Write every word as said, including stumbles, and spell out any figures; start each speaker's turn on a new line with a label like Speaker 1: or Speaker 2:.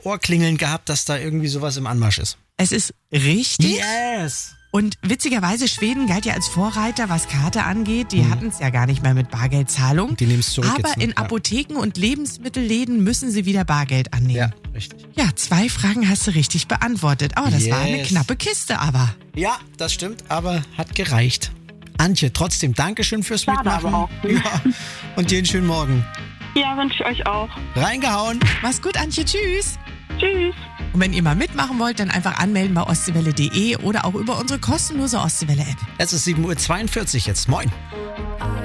Speaker 1: Ohr klingeln gehabt, dass da irgendwie sowas im Anmarsch ist.
Speaker 2: Es ist richtig.
Speaker 1: Yes!
Speaker 2: Und witzigerweise, Schweden galt ja als Vorreiter, was Karte angeht. Die mhm. hatten es ja gar nicht mehr mit Bargeldzahlung.
Speaker 1: Die nehmen es zurück.
Speaker 2: Aber
Speaker 1: jetzt, ne?
Speaker 2: in
Speaker 1: ja.
Speaker 2: Apotheken und Lebensmittelläden müssen sie wieder Bargeld annehmen.
Speaker 1: Ja, richtig.
Speaker 2: Ja, zwei Fragen hast du richtig beantwortet. Oh, das
Speaker 1: yes.
Speaker 2: war eine knappe Kiste, aber.
Speaker 1: Ja, das stimmt, aber hat gereicht. Antje, trotzdem Dankeschön fürs
Speaker 3: Schade
Speaker 1: Mitmachen.
Speaker 3: aber auch.
Speaker 1: Ja, und dir einen schönen Morgen.
Speaker 3: Ja, wünsche ich euch auch.
Speaker 1: Reingehauen.
Speaker 2: Mach's gut, Antje. Tschüss.
Speaker 3: Tschüss.
Speaker 2: Und wenn ihr mal mitmachen wollt, dann einfach anmelden bei ostseewelle punkt de oder auch über unsere kostenlose Ostseewelle-App.
Speaker 1: Es ist sieben Uhr zweiundvierzig jetzt. Moin.